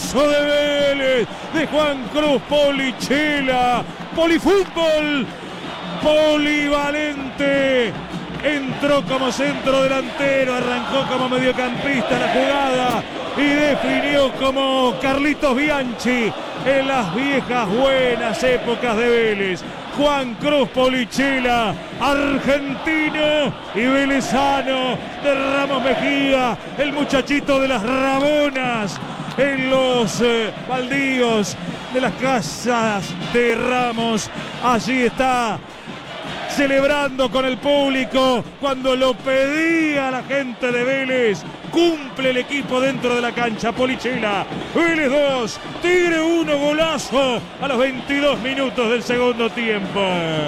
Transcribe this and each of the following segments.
golazo de Vélez, de Juan Cruz Polichela. Polifútbol, polivalente. Entró como centro delantero, arrancó como mediocampista la jugada y definió como Carlitos Bianchi en las viejas buenas épocas de Vélez. Juan Cruz Polichela, argentino y velezano de Ramos Mejía, el muchachito de las Ramonas en los baldíos de las casas de Ramos. Allí está, celebrando con el público cuando lo pedía la gente de Vélez. Cumple el equipo dentro de la cancha. Polichela, Vélez 2, Tigre 1, golazo a los 22 minutos del segundo tiempo.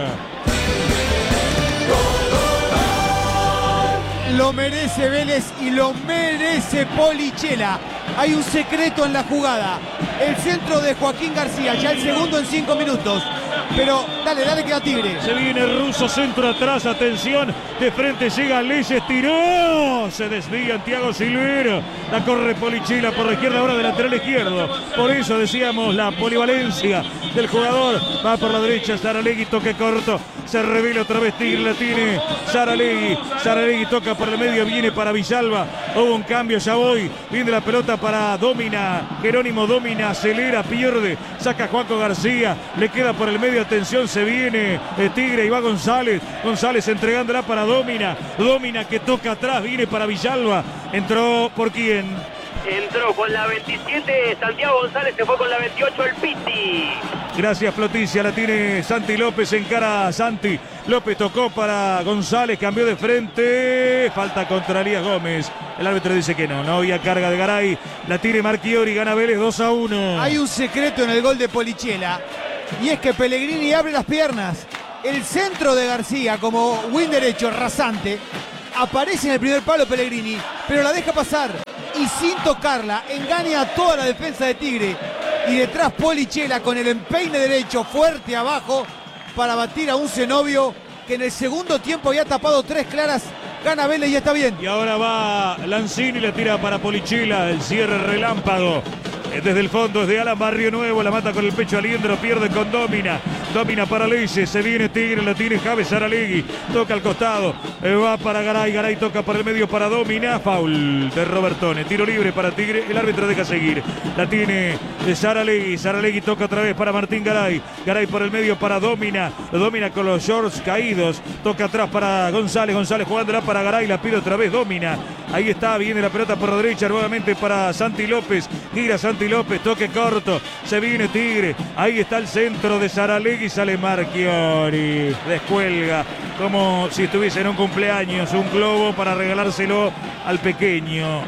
Lo merece Vélez y lo merece Polichela. Hay un secreto en la jugada. El centro de Joaquín García, ya el segundo en 5 minutos. Pero dale, queda Tigre. Se viene el ruso, centro atrás, atención. De frente llega Leyes, tiró. Se desvía Thiago Silvero. La corre Polichela por la izquierda, ahora de lateral izquierdo. Por eso decíamos la polivalencia del jugador. Va por la derecha, Saralegui, toque corto. Se revela otra vez Tigre, la tiene Saralegui. Saralegui toca por el medio, viene para Villalba. Hubo un cambio, ya voy. Viene la pelota para Domina. Jerónimo Domina, acelera, pierde. Saca Juaco García. Le queda por el medio, atención, se viene Tigre y va González. González entregándola para Domina. Domina que toca atrás, viene para Villalba. Entró por quién. Entró con la 27 Santiago González, se fue con la 28 el Piti. Gracias Floticia, la tiene Santi López, encara a Santi. López tocó para González, cambió de frente. Falta contra Elías Gómez. El árbitro dice que no había carga de Garay. La tiene Marchiori, gana Vélez 2-1. Hay un secreto en el gol de Polichela y es que Pellegrini abre las piernas. El centro de García como win derecho rasante. Aparece en el primer palo Pellegrini, pero la deja pasar. Y sin tocarla, engaña a toda la defensa de Tigre. Y detrás Polichela con el empeine derecho fuerte abajo para batir a un Zenobio que en el segundo tiempo había tapado 3 claras. Gana Vélez y está bien. Y ahora va Lanzini, le tira para Polichela, el cierre relámpago. Desde el fondo es de Alan Barrio Nuevo, la mata con el pecho Aliendro, pierde con Domina. Domina para Leyes, se viene Tigre, la tiene Javes Saralegui, toca al costado, va para Garay, Garay toca por el medio para Domina, foul de Robertone, tiro libre para Tigre, el árbitro deja seguir, la tiene Saralegui, Saralegui toca otra vez para Martín Garay, Garay por el medio para Domina, Domina con los shorts caídos, toca atrás para González, González jugándola para Garay, la pide otra vez Domina, ahí está, viene la pelota por la derecha nuevamente para Santi López, gira Santi López, toque corto, se viene Tigre, ahí está el centro de Saralegui, sale Marchiori, descuelga como si estuviese en un cumpleaños, un globo para regalárselo al pequeño.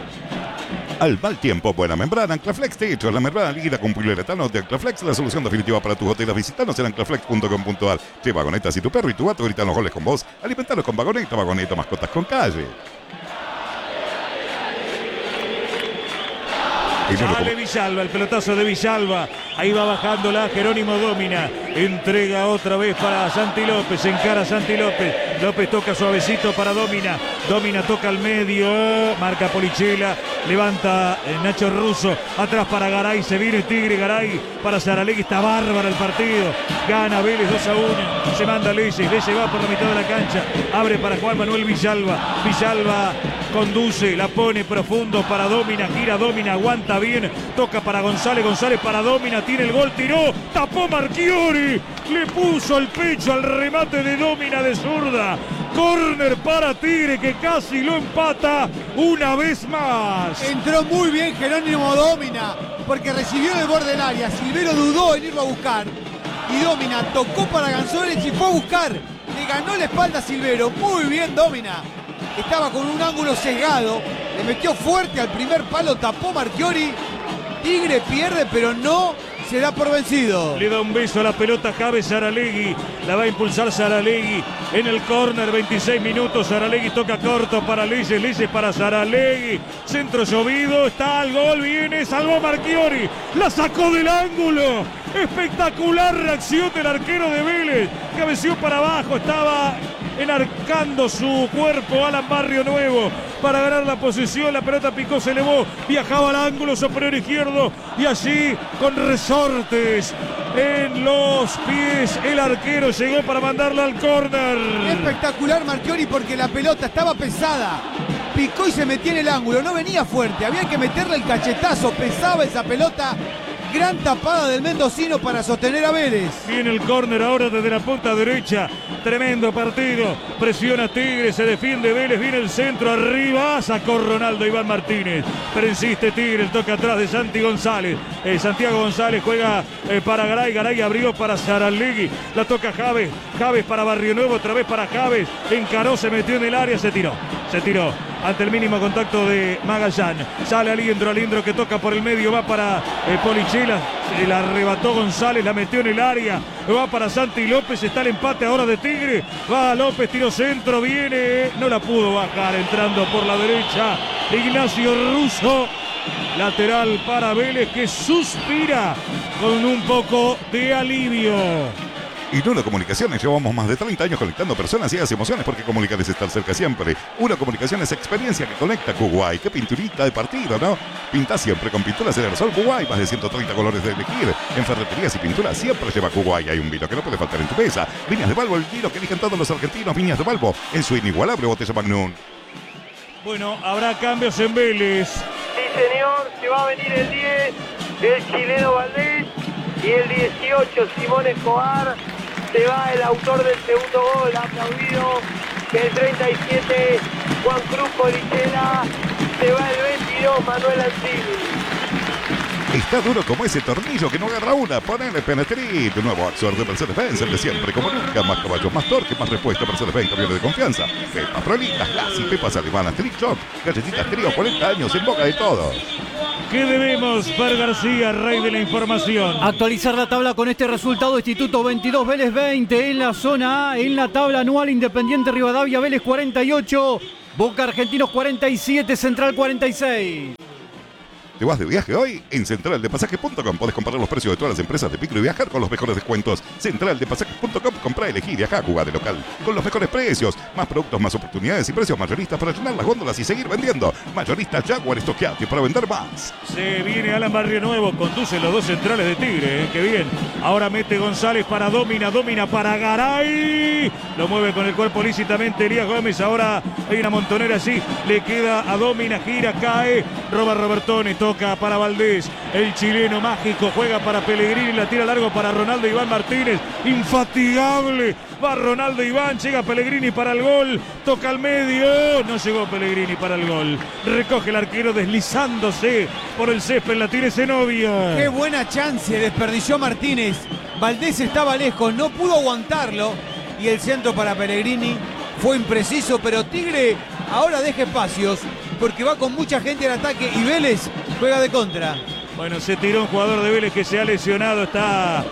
Al mal tiempo, buena membrana. Anclaflex te hecho la membrana líquida con poliuretano de Anclaflex, la solución definitiva para tus goteras. Visítanos en anclaflex.com.ar. Che, Vagoneta, si tu perro y tu gato gritan los goles con vos, alimentalos con Vagoneta, Vagoneta, mascotas con calle. Sale Villalba, el pelotazo de Villalba. Ahí va bajándola Jerónimo Domina. Entrega otra vez para Santi López. Encara Santi López. López toca suavecito para Domina. Domina toca al medio. Marca Polichela. Levanta Nacho Russo. Atrás para Garay. Se viene Tigre. Garay para Saralegui. Está bárbara el partido. Gana Vélez 2-1. Se manda Leyes. Leyes va por la mitad de la cancha. Abre para Juan Manuel Villalba. Villalba conduce. La pone profundo para Domina. Gira Domina. Aguanta bien. Toca para González. González para Domina. Tiene el gol. Tiró. Tapó Marchiori. Le puso el pecho al remate de Domina de zurda. Córner para Tigre que casi lo empata una vez más. Entró muy bien Jerónimo Domina porque recibió en el borde del área. Silvero dudó en irlo a buscar. Y Domina tocó para González y fue a buscar. Le ganó la espalda a Silvero. Muy bien Domina. Estaba con un ángulo sesgado. Le metió fuerte al primer palo. Tapó Marchiori. Tigre pierde pero no se da por vencido. Le da un beso a la pelota Javes Saralegui. La va a impulsar Saralegui en el córner. 26 minutos. Saralegui toca corto para Leyes. Leyes para Saralegui. Centro llovido. Está al gol. Viene. Salvó Marchiori. La sacó del ángulo. Espectacular reacción del arquero de Vélez. Cabeció para abajo. Estaba enarcando su cuerpo Alan Barrio Nuevo para ganar la posesión. La pelota picó, se elevó, viajaba al ángulo superior izquierdo y allí con resortes en los pies el arquero llegó para mandarla al córner. Espectacular Marchiori porque la pelota estaba pesada. Picó y se metía en el ángulo, no venía fuerte, había que meterle el cachetazo, pesaba esa pelota. Gran tapada del mendocino para sostener a Vélez. Viene el córner ahora desde la punta derecha. Tremendo partido. Presiona Tigre, se defiende Vélez, viene el centro arriba. Sacó Ronaldo Iván Martínez. Pero insiste Tigre, el toque atrás de Santi González. Santiago González juega para Garay. Garay abrió para Saralegui. La toca Javes. Javes para Barrio Nuevo, otra vez para Javes. Encaró, se metió en el área, se tiró. Ante el mínimo contacto de Magallán. Sale Aliendro que toca por el medio, va para Polichela. Se la arrebató González, la metió en el área. Va para Santi López, está el empate ahora de Tigre. Va López, tiro centro, viene. No la pudo bajar entrando por la derecha. Ignacio Russo. Lateral para Vélez que suspira con un poco de alivio. Y Uno Comunicaciones, llevamos más de 30 años conectando personas y ideas y emociones porque comunicar es estar cerca siempre. Uno Comunicaciones, experiencia que conecta Kuwait. Qué pinturita de partido, ¿no? Pinta siempre con pinturas de aerosol Kuwait, más de 130 colores de elegir. En ferreterías y pinturas siempre lleva Kuwait. Hay un vino que no puede faltar en tu mesa. Viñas de Balbo, el vino que eligen todos los argentinos. Viñas de Balbo, en su inigualable botella Magnum. Bueno, habrá cambios en Vélez. Sí, señor, se va a venir el 10, el chileno Valdés, y el 18, Simón Escobar. Se va el autor del segundo gol, aplaudido. El 37, Juan Cruz Polichela. Se va el 22, Manuel Ancini. Está duro como ese tornillo que no agarra una. Ponele Penetrit. Nuevo Axor de Mercedes-Benz, el de siempre, como nunca. Más caballos, más torque, más respuesta. Mercedes-Benz, camiones de confianza. Pepas Prolitas, Lassi, Pepas Alemanas, Trick Shop. Galletitas Trío, 40 años en boca de todos. ¿Qué debemos, Fer García, rey de la información? Actualizar la tabla con este resultado: Instituto 22, Vélez 20 en la zona A. En la tabla anual, Independiente Rivadavia, Vélez 48, Boca Argentinos 47, Central 46. ¿Te vas de viaje hoy? En centraldepasajes.com podés comparar los precios de todas las empresas de micro y viajar con los mejores descuentos. Centraldepasajes.com, comprá, elegí, viajá, jugá de local. Con los mejores precios, más productos, más oportunidades y precios mayoristas para llenar las góndolas y seguir vendiendo. Mayoristas Jaguar Estoqueate para vender más. Se viene Alan Barrio Nuevo, conduce los dos centrales de Tigre, qué bien. Ahora mete González para Domina para Garay. Lo mueve con el cuerpo lícitamente Elías Gómez. Ahora hay una montonera allí, le queda a Domina, gira, cae, roba Robertone, toca para Valdés, el chileno mágico, juega para Pellegrini, la tira largo para Ronaldo Iván Martínez, infatigable, va Ronaldo Iván, llega Pellegrini para el gol, toca al medio, no llegó Pellegrini para el gol, recoge el arquero deslizándose por el césped, la tiene Zenobia. Qué buena chance desperdició Martínez. Valdés estaba lejos, no pudo aguantarlo y el centro para Pellegrini fue impreciso, pero Tigre ahora deja espacios porque va con mucha gente al ataque y Vélez juega de contra. Bueno, se tiró un jugador de Vélez que se ha lesionado, está,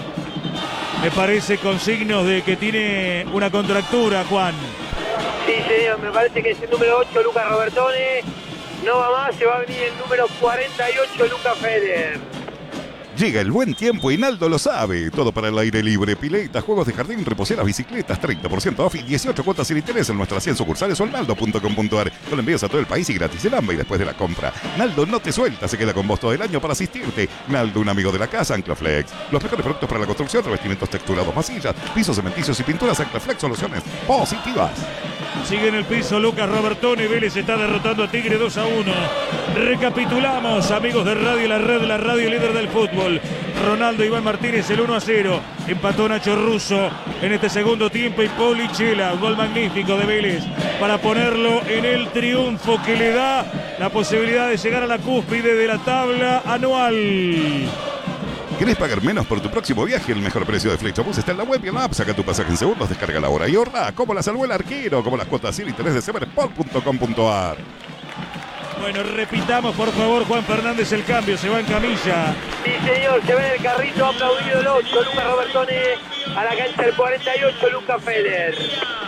me parece, con signos de que tiene una contractura, Juan. Sí, señor, me parece que es el número 8, Lucas Robertone. No va más, se va a venir el número 48, Lucas Feder. Llega el buen tiempo y Naldo lo sabe. Todo para el aire libre, piletas, juegos de jardín, reposeras, bicicletas, 30% off y 18 cuotas sin interés en nuestras 100 sucursales o en naldo.com.ar. Con envíos a todo el país y gratis el AMBA y después de la compra. Naldo no te suelta, se queda con vos todo el año para asistirte. Naldo, un amigo de la casa, Anclaflex. Los mejores productos para la construcción, revestimientos texturados, masillas, pisos cementicios y pinturas. Anclaflex, soluciones positivas. Sigue en el piso Lucas Robertone. Vélez está derrotando a Tigre 2-1. Recapitulamos, amigos de Radio La Red, la radio líder del fútbol. Ronaldo Iván Martínez el 1-0. Empató Nacho Russo en este segundo tiempo y Polichela, un gol magnífico de Vélez para ponerlo en el triunfo que le da la posibilidad de llegar a la cúspide de la tabla anual. ¿Querés pagar menos por tu próximo viaje? El mejor precio de Flexibus está en la web y en la app. Saca tu pasaje en segundos, descarga la hora y ahorra. Como la salvó el arquero, como las cuotas sin interés de seversport.com.ar. Bueno, repitamos por favor, Juan Fernández, el cambio, se va en camilla. Sí, señor, se ve en el carrito, aplaudido el 8, Lucas Robertone, a la cancha del 48, Lucas Feder.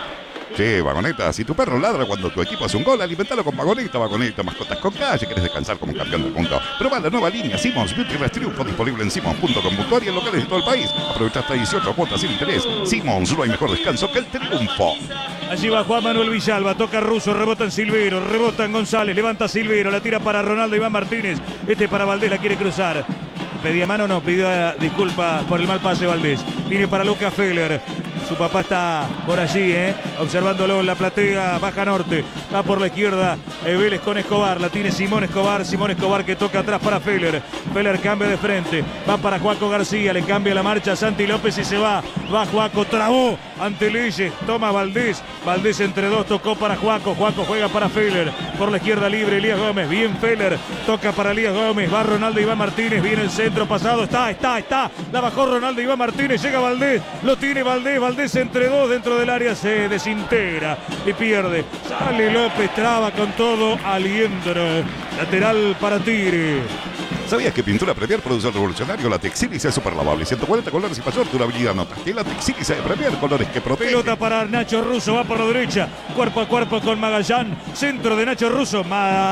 Che, Vagoneta, si tu perro ladra cuando tu equipo hace un gol, alimentalo con Vagoneta, mascotas con calle. ¿Querés descansar como un campeón del mundo? Probá la nueva línea Simons Beauty Rest Triunfo, disponible en simons.com.ar y en locales de todo el país. Aprovecha hasta 18 cuotas sin interés. Simons, no hay mejor descanso que el triunfo. Allí va Juan Manuel Villalba, toca Russo, rebota en Silvero, rebota en González, levanta Silvero, la tira para Ronaldo Iván Martínez. Para Valdés, la quiere cruzar. Pedía mano, no, pidió disculpas por el mal pase Valdés. Viene para Luca Feller. Su papá está por allí, observándolo en la platea Baja Norte. Va por la izquierda Vélez con Escobar. La tiene Simón Escobar. Simón Escobar que toca atrás para Feller. Feller cambia de frente. Va para Juaco García. Le cambia la marcha a Santi López y se va. Va Juaco, trabó ante Leyes. Toma Valdés. Valdés entre dos, tocó para Juaco. Juaco juega para Feller. Por la izquierda libre Elías Gómez. Bien Feller. Toca para Elías Gómez. Va Ronaldo Iván Martínez. Viene el centro pasado. Está. La bajó Ronaldo Iván Martínez. Llega Valdés. Lo tiene Valdés. Valdés entre dos dentro del área, se desintegra y pierde. Sale López, traba con todo Aliendro. Lateral para Tigre. ¿Sabías que Pintura Premier produce el revolucionario látex sílice super lavable? 140 colores y mayor durabilidad. Notas que látex sílice de Premier, colores que protegen. Pelota para Nacho Russo, va por la derecha. Cuerpo a cuerpo con Magallán. Centro de Nacho Russo.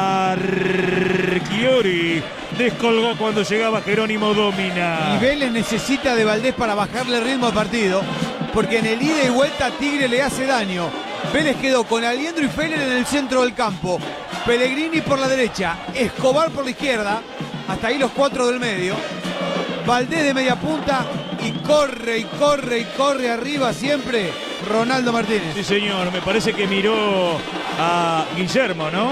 Marchiori descolgó cuando llegaba Jerónimo Domina. Y Vélez necesita de Valdés para bajarle ritmo al partido, porque en el ida y vuelta Tigre le hace daño. Vélez quedó con Aliendro y Feller en el centro del campo. Pellegrini por la derecha, Escobar por la izquierda. Hasta ahí los cuatro del medio. Valdés de media punta y corre arriba siempre Ronaldo Martínez. Sí, señor, me parece que miró a Guillermo, ¿no?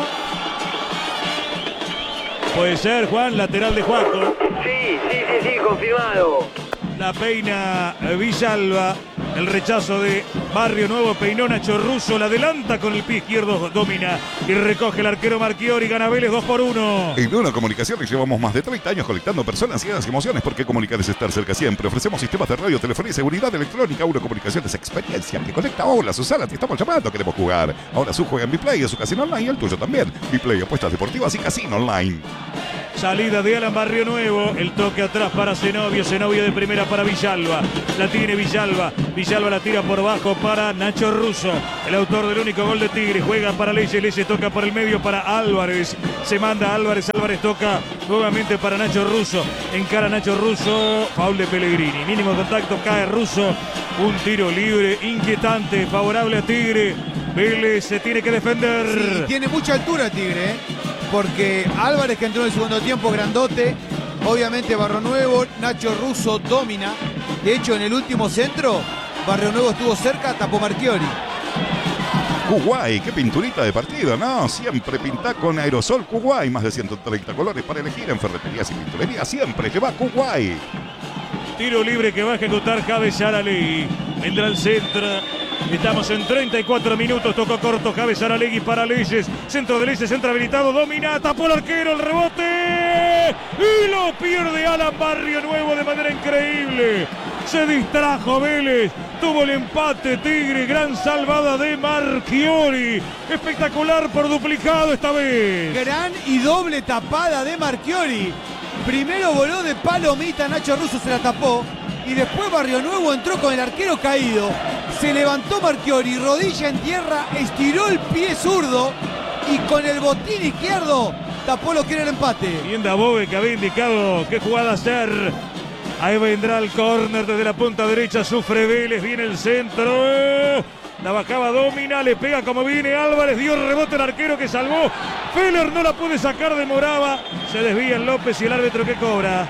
Puede ser, Juan, lateral de Juaco. Sí, confirmado. La peina Villalba. El rechazo de Barrio Nuevo, peinó Nacho Russo, la adelanta con el pie izquierdo, Domina y recoge el arquero Marchiori, gana Vélez 2-1. En Una Comunicaciones llevamos más de 30 años conectando personas, ideas y emociones, porque comunicar es estar cerca siempre. Ofrecemos sistemas de radio, telefonía y seguridad electrónica. Una Comunicaciones, experiencia que conecta. Hola, Susana, te estamos llamando, queremos jugar. Ahora su juega en Biplay, es su casino online y el tuyo también. Biplay, apuestas deportivas y casino online. Salida de Alan Barrio Nuevo, el toque atrás para Zenobio de primera para Villalba, la tiene Villalba la tira por bajo para Nacho Russo, el autor del único gol de Tigre, juega para Leyes toca por el medio para Álvarez, se manda Álvarez toca nuevamente para Nacho Russo, encara Nacho Russo, foul de Pellegrini, mínimo contacto, cae Russo, un tiro libre inquietante, favorable a Tigre, Vélez se tiene que defender. Sí, tiene mucha altura Tigre, porque Álvarez, que entró en el segundo tiempo, grandote, obviamente Barrio Nuevo, Nacho Russo domina. De hecho, en el último centro, Barrio Nuevo estuvo cerca, tapó Marchiori. Kuwait, qué pinturita de partido, ¿no? Siempre pinta con aerosol Kuwait, más de 130 colores para elegir en ferreterías y pinturería. Siempre lleva Kuwait. Tiro libre que va a ejecutar Javes Aralegui. Vendrá al centro. Estamos en 34 minutos. Tocó corto Javes Aralegui para Leyes. Centro de Leyes, centro habilitado. Domina, tapó el arquero, el rebote. Y lo pierde Alan Barrio Nuevo de manera increíble. Se distrajo Vélez. Tuvo el empate Tigre. Gran salvada de Marchiori. Espectacular por duplicado esta vez. Gran y doble tapada de Marchiori. Primero voló de palomita, Nacho Russo se la tapó. Y después Barrio Nuevo entró con el arquero caído. Se levantó Marchiori, rodilla en tierra, estiró el pie zurdo y con el botín izquierdo tapó lo que era el empate. Bien Dabove, que había indicado qué jugada hacer. Ahí vendrá el córner desde la punta derecha, sufre Vélez, viene el centro. La bajaba Domina, le pega como viene Álvarez, dio el rebote el arquero que salvó. Feller no la puede sacar, demoraba. Se desvía el López y el árbitro que cobra.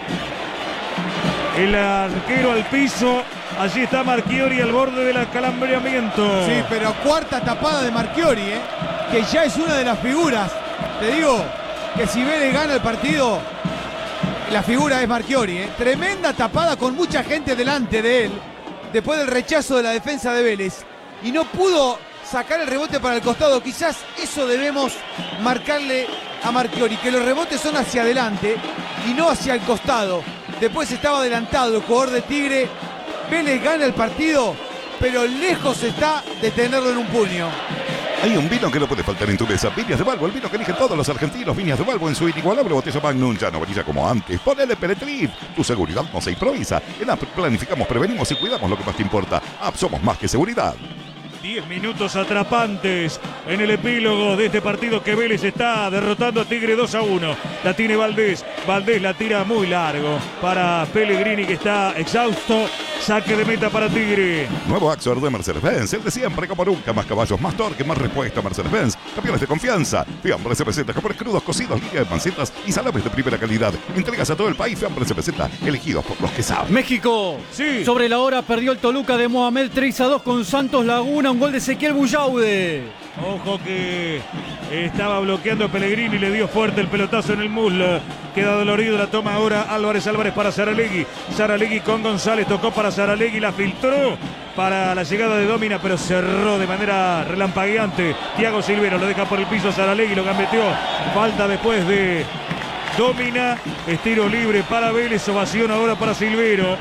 El arquero al piso. Allí está Marchiori al borde del acalambramiento. Sí, pero cuarta tapada de Marchiori, que ya es una de las figuras. Te digo que si Vélez gana el partido, la figura es Marchiori. Tremenda tapada con mucha gente delante de él, después del rechazo de la defensa de Vélez. Y no pudo sacar el rebote para el costado. Quizás eso debemos marcarle a Marchiori, que los rebotes son hacia adelante y no hacia el costado. Después estaba adelantado el jugador de Tigre. Vélez gana el partido, pero lejos está de tenerlo en un puño. Hay un vino que no puede faltar en tu mesa. Viñas de Balbo, el vino que eligen todos los argentinos. Viñas de Balbo en su inigualable botella Magnum. Ya no brilla como antes. Ponele Peretrit. Tu seguridad no se improvisa. En App planificamos, prevenimos y cuidamos lo que más te importa. App, somos más que seguridad. 10 minutos atrapantes en el epílogo de este partido que Vélez está derrotando a Tigre 2-1. La tiene Valdés. Valdés la tira muy largo para Pellegrini, que está exhausto. Saque de meta para Tigre. Nuevo Axor de Mercedes-Benz, el de siempre como nunca. Más caballos, más torque, más respuesta. Mercedes-Benz, campeones de confianza. Fiambre CPZ, jamones crudos, cocidos, línea de pancitas y salames de primera calidad. Entregas a todo el país. Fiambre CPZ, elegidos por los que saben. México. Sí. Sobre la hora perdió el Toluca de Mohamed 3-2 con Santos Laguna. Un gol de Ezequiel Bullaude. Ojo que estaba bloqueando a Pellegrini, le dio fuerte el pelotazo en el muslo. Queda dolorido, la toma ahora Álvarez para Saralegui. Saralegui con González, tocó para Saralegui, la filtró para la llegada de Domina, pero cerró de manera relampagueante. Thiago Silvero lo deja por el piso, Saralegui lo gambeteó. Falta después de Domina, estiro libre para Vélez, ovación ahora para Silvero.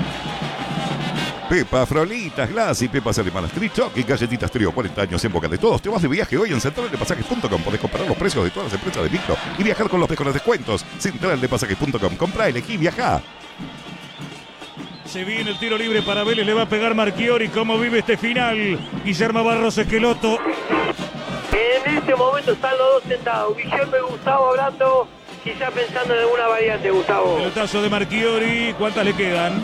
Pepa, Frolitas, Glass y Pepas Alemanas Trichoc y Galletitas Trío, 40 años en boca de todos. Te vas de viaje hoy en centraldepasajes.com. Podés comparar los precios de todas las empresas de micro y viajar con los mejores descuentos. Centraldepasajes.com. Comprá, elegí, viajá. Se viene el tiro libre para Vélez, le va a pegar Marchiori. ¿Cómo vive este final? Guillermo Barros Esqueloto. En este momento están los dos sentados, Guillermo y Gustavo hablando, quizá pensando en alguna variante, Gustavo. Pelotazo de Marchiori, ¿cuántas le quedan?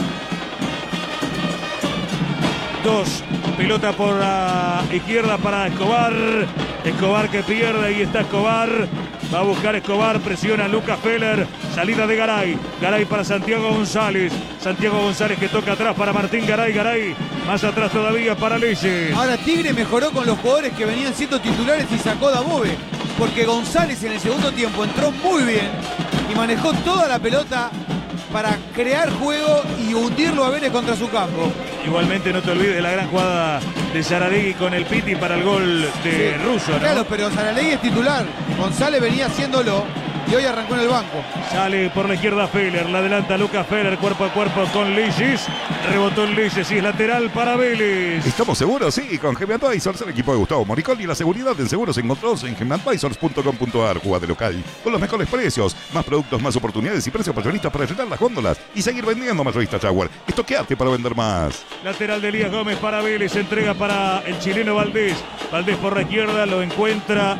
2. Pelota por la izquierda para Escobar. Escobar que pierde, ahí está Escobar. Va a buscar Escobar, presiona Lucas Feller. Salida de Garay. Garay para Santiago González. Santiago González que toca atrás para Martín Garay. Garay más atrás todavía para Leyes. Ahora Tigre mejoró con los jugadores que venían siendo titulares y sacó a Dabove. Porque González en el segundo tiempo entró muy bien y manejó toda la pelota para crear juego y hundirlo a Vélez contra su campo. Igualmente no te olvides de la gran jugada de Saralegui con el Piti para el gol de Russo, ¿no? Claro, pero Saralegui es titular. González venía haciéndolo y hoy arrancó en el banco. Sale por la izquierda Feller, la adelanta Lucas Feller, cuerpo a cuerpo con Leyes. Rebotó en Leyes y es lateral para Vélez. ¿Estamos seguros? Sí, con Gemi Advisors, el equipo de Gustavo Moricón y la seguridad en seguros encontrados en gemiadvisors.com.ar. Juega de local con los mejores precios, más productos, más oportunidades y precios mayoristas para llenar las góndolas y seguir vendiendo. Mayorista Jaguar. Estoqueate para vender más. Lateral de Elías Gómez para Vélez, entrega para el chileno Valdés. Valdés por la izquierda, lo encuentra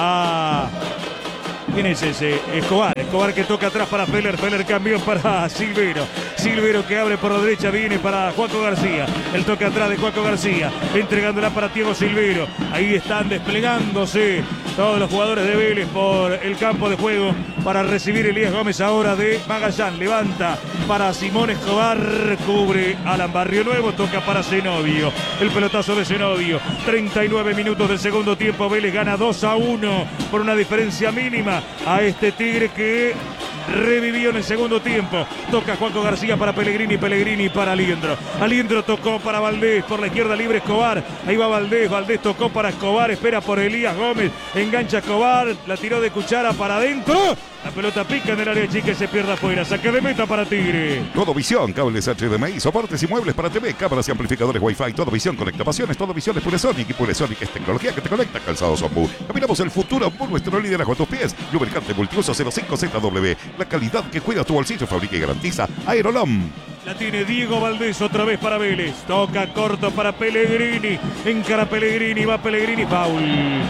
a... ¿Quién es ese? Escobar. Escobar que toca atrás para Feller. Feller cambió para Silvero. Silvero que abre por la derecha, viene para Juaco García. El toque atrás de Juaco García. Entregándola para Thiago Silvero. Ahí están desplegándose todos los jugadores de Vélez por el campo de juego para recibir Elías Gómez ahora de Magallán. Levanta para Simón Escobar. Cubre Alan Barrio Nuevo. Toca para Zenobio. El pelotazo de Zenobio. 39 minutos del segundo tiempo. Vélez gana 2-1 por una diferencia mínima a este Tigre que revivió en el segundo tiempo. Toca Juaco García para Pellegrini, Pellegrini para Aliendro. Aliendro tocó para Valdés, por la izquierda libre Escobar. Ahí va Valdés, Valdés tocó para Escobar, espera por Elías Gómez, engancha Escobar, la tiró de cuchara para adentro. La pelota pica en el área chica y se pierde afuera. Saque de meta para Tigre. Todo Visión, cables HDMI, soportes y muebles para TV, cámaras y amplificadores Wi-Fi. Todo Visión conecta pasiones. Todo Visión es Puresonic y Puresonic es tecnología que te conecta. Calzados Ombu. Caminamos el futuro por nuestro liderazgo a tus pies. Lubricante multiuso 05ZW. La calidad que cuida tu bolsillo, fabrica y garantiza. Aerolom. La tiene Diego Valdés otra vez para Vélez. Toca corto para Pellegrini. Encara Pellegrini, va Pellegrini, foul.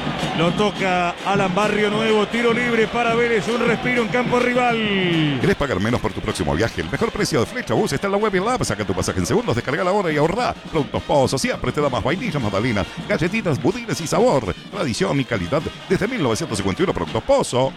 Lo toca Alan Barrio Nuevo. Tiro libre para Vélez. Un respiro en campo rival. ¿Querés pagar menos por tu próximo viaje? El mejor precio de Flecha Bus está en la web y en la app. Saca tu pasaje en segundos, descarga la hora y ahorrá. Productos Pozo siempre te da más vainillas, magdalenas, galletitas, budines y sabor. Tradición y calidad desde 1951. Productos Pozo.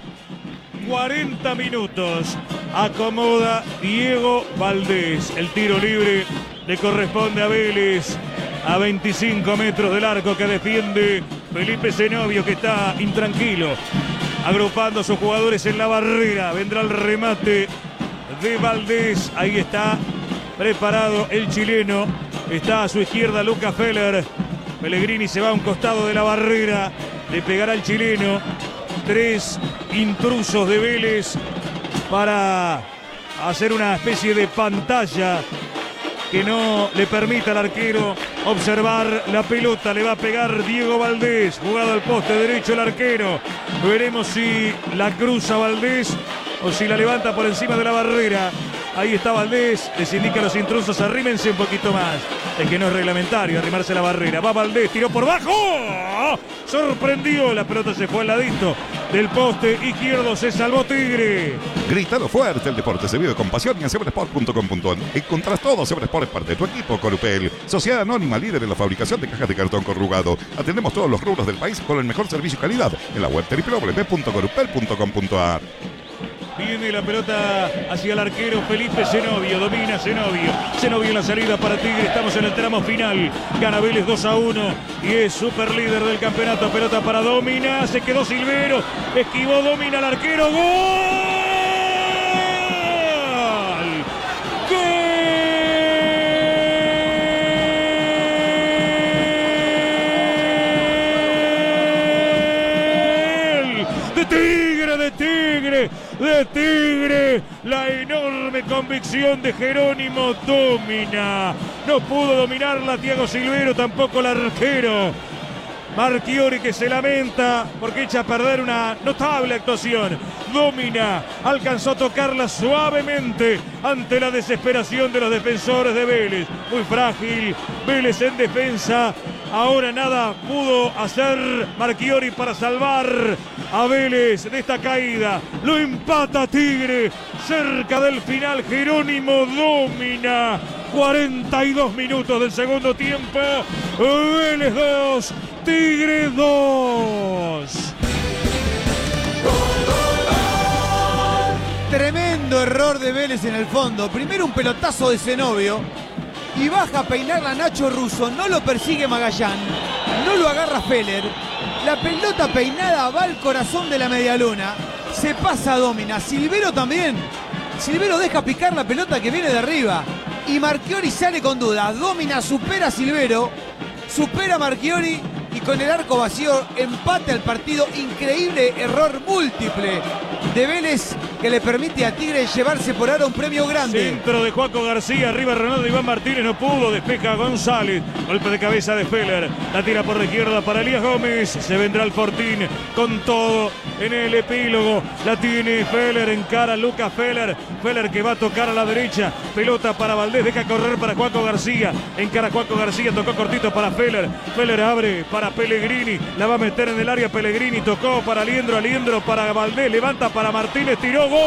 40 minutos. Acomoda Diego Valdés. El tiro libre le corresponde a Vélez. A 25 metros del arco que defiende Felipe Zenobio, que está intranquilo. Agrupando a sus jugadores en la barrera. Vendrá el remate de Valdés. Ahí está preparado el chileno. Está a su izquierda Lucas Feller. Pellegrini se va a un costado de la barrera. Le pegará el chileno. 3 intrusos de Vélez para hacer una especie de pantalla que no le permita al arquero observar la pelota. Le va a pegar Diego Valdés, jugado al poste derecho el arquero. Veremos si la cruza Valdés o si la levanta por encima de la barrera. Ahí está Valdés, les indica a los intrusos, arrímense un poquito más. Es que no es reglamentario arrimarse a la barrera. Va Valdés, tiró por bajo. Sorprendió, la pelota se fue al ladito del poste izquierdo, se salvó Tigre. Gritado fuerte, el deporte se vive con pasión y en sebresport.com.ar. Encontrás todo. Sebresport es parte de tu equipo. Corupel, sociedad anónima líder en la fabricación de cajas de cartón corrugado. Atendemos todos los rubros del país con el mejor servicio y calidad en la web www.corupel.com.ar. Viene la pelota hacia el arquero Felipe Zenobio, domina Zenobio. Zenobio en la salida para Tigre, estamos en el tramo final. Gana Vélez 2-1 y es super líder del campeonato. Pelota para Domina, se quedó Silvero, esquivó Domina al arquero. ¡Gol! ¡Gol! De Tigre, la enorme convicción de Jerónimo Domina. No pudo dominarla Thiago Silvero, tampoco el arquero Marchiori, que se lamenta porque echa a perder una notable actuación. Domina alcanzó a tocarla suavemente ante la desesperación de los defensores de Vélez. Muy frágil Vélez en defensa. Ahora nada pudo hacer Marchiori para salvar a Vélez de esta caída. Lo empata Tigre cerca del final. Jerónimo Domina. 42 minutos del segundo tiempo. Vélez 2, Tigre 2. Tremendo error de Vélez en el fondo. Primero un pelotazo de Zenobio y baja a peinarla Nacho Russo. No lo persigue Magallán, no lo agarra Feller. La pelota peinada va al corazón de la medialuna. Se pasa a Domina. Silvero también. Silvero deja picar la pelota que viene de arriba. Y Marchiori sale con dudas. Domina supera a Silvero, supera a Marchiori y con el arco vacío empate al partido. Increíble error múltiple de Vélez que le permite a Tigre llevarse por ahora un premio grande. Centro de Joaco García, arriba Ronaldo Iván Martínez, no pudo, despeja González, golpe de cabeza de Feller, la tira por la izquierda para Elías Gómez, se vendrá el Fortín con todo en el epílogo, la tiene Feller, encara a Lucas Feller, Feller que va a tocar a la derecha, pelota para Valdés, deja correr para Joaco García, encara a Joaco García, tocó cortito para Feller, Feller abre para Pellegrini, la va a meter en el área Pellegrini, tocó para Aliendro, Aliendro para Valdés, levanta para Martínez, tiró, gol.